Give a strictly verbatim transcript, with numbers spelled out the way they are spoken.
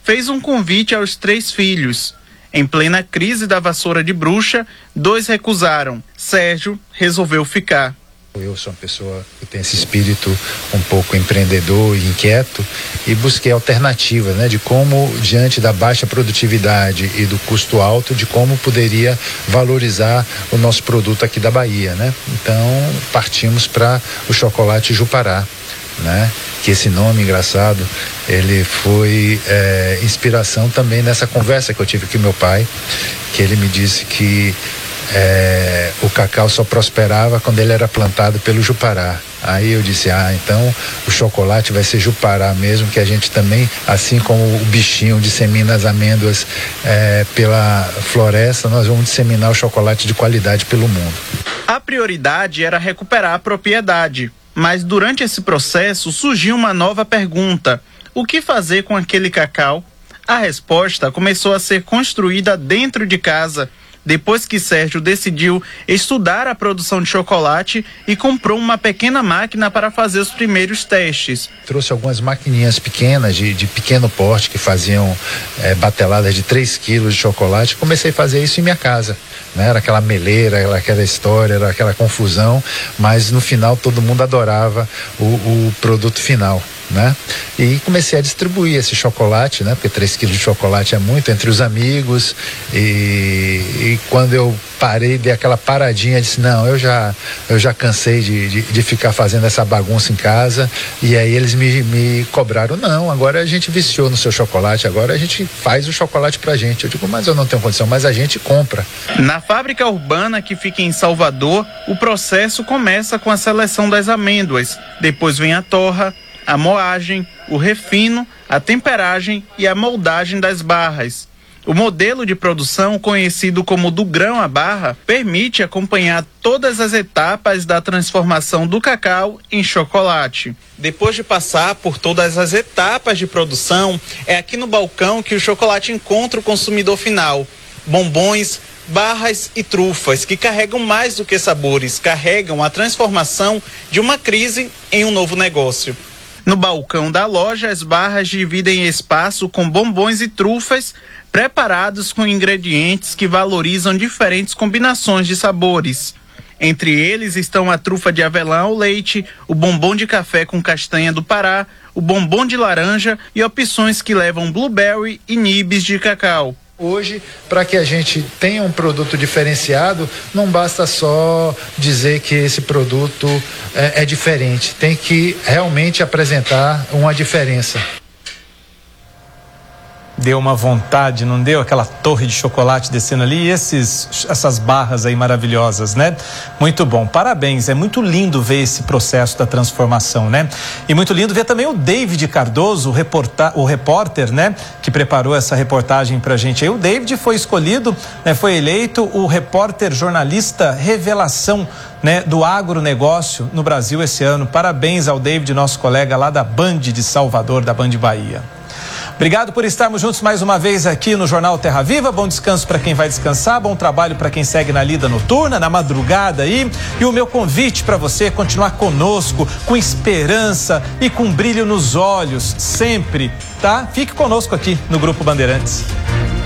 fez um convite aos três filhos. Em plena crise da vassoura de bruxa, dois recusaram. Sérgio resolveu ficar. Eu sou uma pessoa que tem esse espírito um pouco empreendedor e inquieto e busquei alternativas, né, de como, diante da baixa produtividade e do custo alto, de como poderia valorizar o nosso produto aqui da Bahia, né? Então, partimos para o chocolate Jupará, né? Que esse nome engraçado, ele foi é, inspiração também nessa conversa que eu tive com meu pai, que ele me disse que É, o cacau só prosperava quando ele era plantado pelo Jupará. Aí eu disse, ah, então o chocolate vai ser Jupará mesmo, que a gente também, assim como o bichinho dissemina as amêndoas é, pela floresta, nós vamos disseminar o chocolate de qualidade pelo mundo. A prioridade era recuperar a propriedade, mas durante esse processo surgiu uma nova pergunta: o que fazer com aquele cacau? A resposta começou a ser construída dentro de casa, depois que Sérgio decidiu estudar a produção de chocolate e comprou uma pequena máquina para fazer os primeiros testes. Trouxe algumas maquininhas pequenas, de, de pequeno porte, que faziam é, bateladas de três quilos de chocolate. Comecei a fazer isso em minha casa, né? Era aquela meleira, era aquela história, era aquela confusão, mas no final todo mundo adorava o, o produto final, né? E comecei a distribuir esse chocolate, né? Porque três quilos de chocolate é muito, entre os amigos. E, e quando eu parei, dei aquela paradinha, disse, não, eu já, eu já cansei de, de, de ficar fazendo essa bagunça em casa. E aí eles me, me cobraram, não, agora a gente viciou no seu chocolate, agora a gente faz o chocolate pra gente. Eu digo, mas eu não tenho condição, mas a gente compra. Na fábrica urbana que fica em Salvador, o processo começa com a seleção das amêndoas, depois vem a torra, a moagem, o refino, a temperagem e a moldagem das barras. O modelo de produção, conhecido como do grão à barra, permite acompanhar todas as etapas da transformação do cacau em chocolate. Depois de passar por todas as etapas de produção, é aqui no balcão que o chocolate encontra o consumidor final. Bombons, barras e trufas, que carregam mais do que sabores, carregam a transformação de uma crise em um novo negócio. No balcão da loja, as barras dividem espaço com bombons e trufas preparados com ingredientes que valorizam diferentes combinações de sabores. Entre eles estão a trufa de avelã ao leite, o bombom de café com castanha do Pará, o bombom de laranja e opções que levam blueberry e nibs de cacau. Hoje, para que a gente tenha um produto diferenciado, não basta só dizer que esse produto é, é diferente, tem que realmente apresentar uma diferença. Deu uma vontade, não deu? Aquela torre de chocolate descendo ali e esses, essas barras aí maravilhosas, né? Muito bom, parabéns, é muito lindo ver esse processo da transformação, né? E muito lindo ver também o David Cardoso, o, reporta, o repórter, né? Que preparou essa reportagem pra gente aí. O David foi escolhido, né? Foi eleito o repórter jornalista revelação, né? Do agronegócio no Brasil esse ano. Parabéns ao David, nosso colega lá da Band de Salvador, da Band Bahia. Obrigado por estarmos juntos mais uma vez aqui no Jornal Terra Viva. Bom descanso para quem vai descansar, bom trabalho para quem segue na lida noturna, na madrugada aí. E o meu convite para você continuar conosco, com esperança e com brilho nos olhos, sempre, tá? Fique conosco aqui no Grupo Bandeirantes.